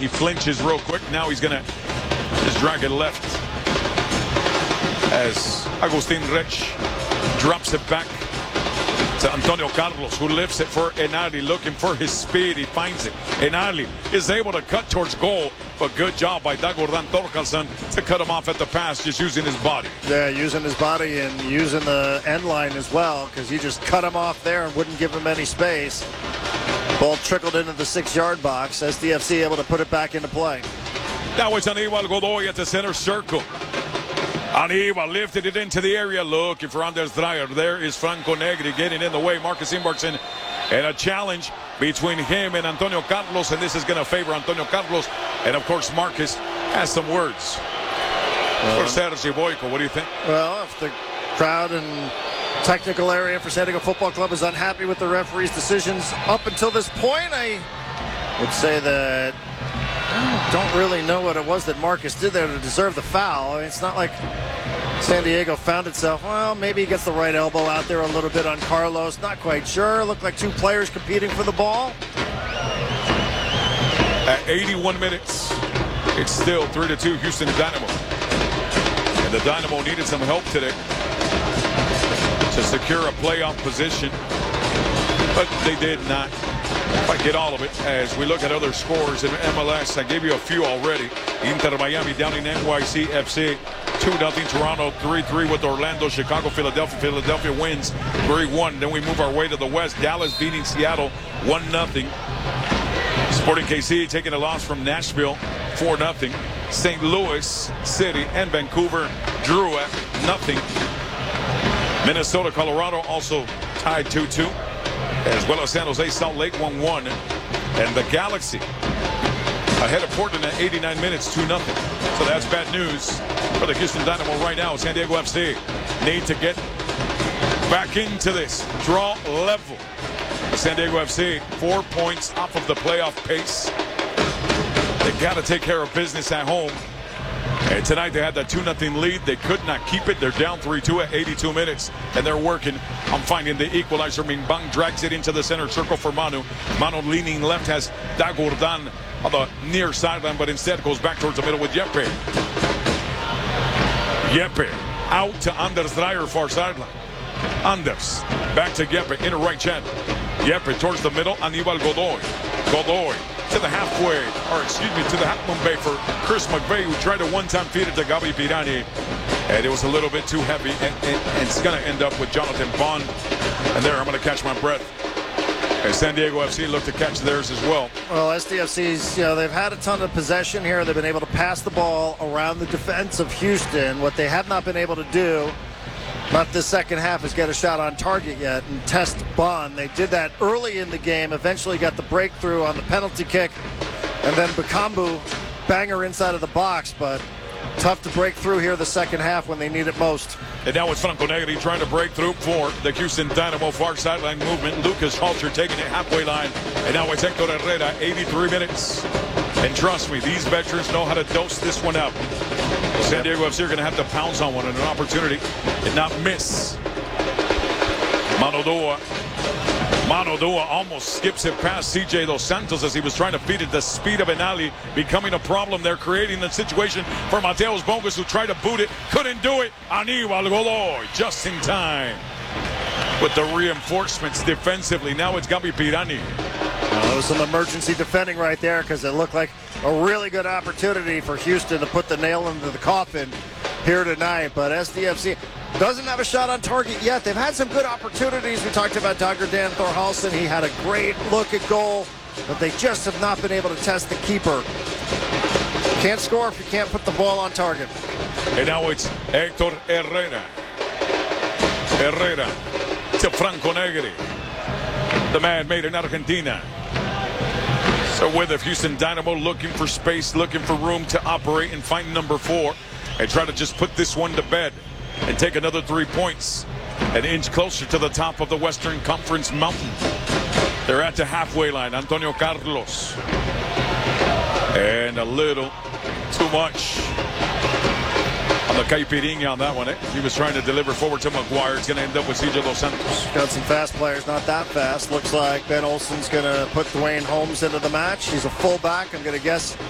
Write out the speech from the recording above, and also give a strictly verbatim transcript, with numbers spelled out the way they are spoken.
He flinches real quick. Now he's going to just drag it left as Agustin Rech drops it back to Antonio Carlos, who lifts it for Enali, looking for his speed. He finds it. Enali is able to cut towards goal, but good job by Dagordan Torkelson to cut him off at the pass, just using his body. Yeah, using his body and using the end line as well, because he just cut him off there and wouldn't give him any space. Ball trickled into the six-yard box. S D F C able to put it back into play. Now it's Aníbal Godoy at the center circle. Aníbal lifted it into the area, looking for Anders Dreyer. There is Franco Negri getting in the way. Marcus Imbarksen, and a challenge between him and Antonio Carlos, and this is going to favor Antonio Carlos. And of course, Marcus has some words for Sergi Boyko. What do you think? Well, if the crowd and technical area for San Diego Football Club is unhappy with the referee's decisions up until this point, I would say that I don't really know what it was that Marcus did there to deserve the foul. I mean, it's not like San Diego found itself, well, maybe he gets the right elbow out there a little bit on Carlos. Not quite sure. Looked like two players competing for the ball. At eighty-one minutes, it's still three to two Houston Dynamo. And the Dynamo needed some help today to secure a playoff position, but they did not quite get all of it. As we look at other scores in M L S, I gave you a few already. Inter Miami down in N Y C F C, two nothing. Toronto three three with Orlando. Chicago, Philadelphia. Philadelphia wins three one. Then we move our way to the West. Dallas beating Seattle one nothing. Sporting K C taking a loss from Nashville four nothing. Saint Louis City and Vancouver drew at nothing. Minnesota, Colorado also tied two two, as well as San Jose, Salt Lake one one. And the Galaxy ahead of Portland at eighty-nine minutes, two nothing. So that's bad news for the Houston Dynamo right now. San Diego F C need to get back into this draw level. San Diego F C four points off of the playoff pace. They got to take care of business at home. And tonight they had that two nothing lead. They could not keep it. They're down three two at eighty-two minutes. And they're working on finding the equalizer. Mingbang drags it into the center circle for Manu. Manu leaning left has Dagordan on the near sideline, but instead goes back towards the middle with Yepe. Yepe out to Anders Dreyer, far sideline. Anders back to Yepe, inner right channel. Yepe towards the middle, Aníbal Godoy. Godoy to the halfway, or excuse me, to the half moon bay for Chris McVeigh, who tried to one-time feed it to Gabi Pirani. And it was a little bit too heavy, and, and, and it's going to end up with Jonathan Bond. And there, I'm going to catch my breath. And San Diego F C look to catch theirs as well. Well, S D F C's, you know, they've had a ton of possession here. They've been able to pass the ball around the defense of Houston. What they have not been able to do, not this second half, is get a shot on target yet and test Bond. They did that early in the game, eventually got the breakthrough on the penalty kick, and then Bakambu banger inside of the box, but tough to break through here the second half when they need it most. And now it's Franco Negri trying to break through for the Houston Dynamo far sideline movement. Lucas Halter taking it halfway line. And now it's Hector Herrera, eighty-three minutes. And trust me, these veterans know how to dose this one up. San Diego F C are going to have to pounce on one and an opportunity and not miss. Manodua. Manodua almost skips it past C J Dos Santos as he was trying to feed it. The speed of Enali becoming a problem there, creating the situation for Mateus Bongas, who tried to boot it, couldn't do it. Aníbal Godoy just in time with the reinforcements defensively. Now it's Gabi Pirani. Well, there was some emergency defending right there, because it looked like a really good opportunity for Houston to put the nail into the coffin here tonight. But S D F C doesn't have a shot on target yet. They've had some good opportunities. We talked about Dagordan Thorhalson. He had a great look at goal, but they just have not been able to test the keeper. Can't score if you can't put the ball on target. And now it's Hector Herrera. Herrera to Franco Negri. The man made in Argentina. So with the Houston Dynamo looking for space, looking for room to operate and find number four and try to just put this one to bed and take another three points, an inch closer to the top of the Western Conference mountain. They're at the halfway line. Antonio Carlos. And a little too much on the caipirinha on that one. Eh? He was trying to deliver forward to McGuire. It's going to end up with C J Dos Santos. Got some fast players, not that fast. Looks like Ben Olsen's going to put Dwayne Holmes into the match. He's a fullback. I'm going to guess